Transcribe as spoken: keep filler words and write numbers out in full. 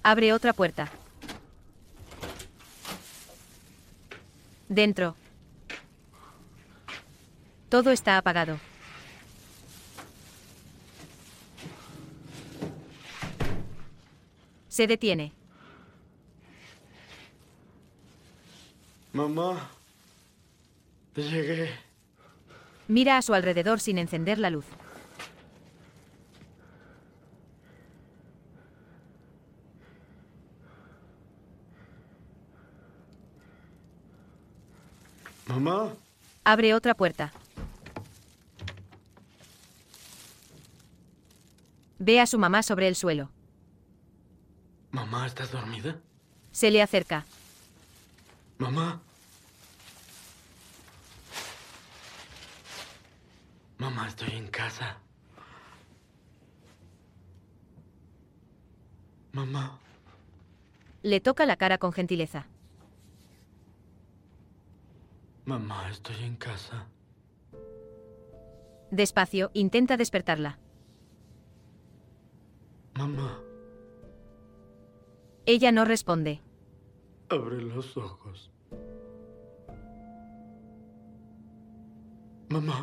Abre otra puerta. Dentro. Todo está apagado. Se detiene. Mamá. Llegué. Mira a su alrededor sin encender la luz. Mamá. Abre otra puerta. Ve a su mamá sobre el suelo. Mamá, ¿estás dormida? Se le acerca. Mamá. Mamá, estoy en casa. Mamá. Le toca la cara con gentileza. Mamá, estoy en casa. Despacio, intenta despertarla. Mamá. Ella no responde. Abre los ojos. Mamá.